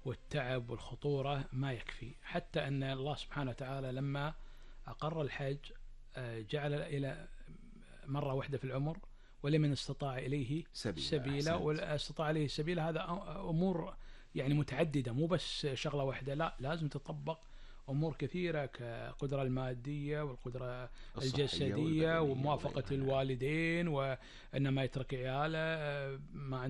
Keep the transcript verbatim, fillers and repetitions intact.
والتعب والخطورة ما يكفي. حتى أن الله سبحانه وتعالى لما أقر الحج جعل إلى مرة واحدة في العمر، ولمن استطاع إليه سبيلا, سبيلا واستطاع إليه سبيلا. هذا أمور يعني متعددة، مو بس شغلة واحدة، لا لازم تطبق أمور كثيرة كقدرة المادية والقدرة الجسدية وموافقة الوالدين، وأن ما يترك عياله ما